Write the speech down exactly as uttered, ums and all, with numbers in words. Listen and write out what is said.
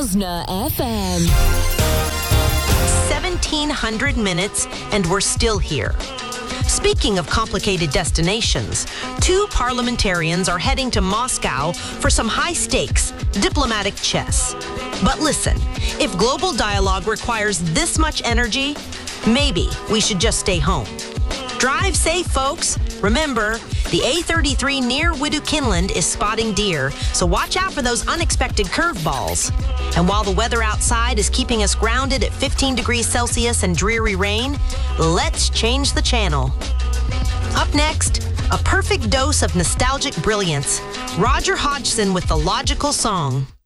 Rosna F M. seventeen hundred minutes, and we're still here. Speaking of complicated destinations, two parliamentarians are heading to Moscow for some high-stakes diplomatic chess. But listen, if global dialogue requires this much energy, maybe we should just stay home. Drive safe, folks. Remember, the A thirty-three near Widukinland is spotting deer, so watch out for those unexpected curveballs. And while the weather outside is keeping us grounded at fifteen degrees Celsius and dreary rain, let's change the channel. Up next, a perfect dose of nostalgic brilliance. Roger Hodgson with The Logical Song.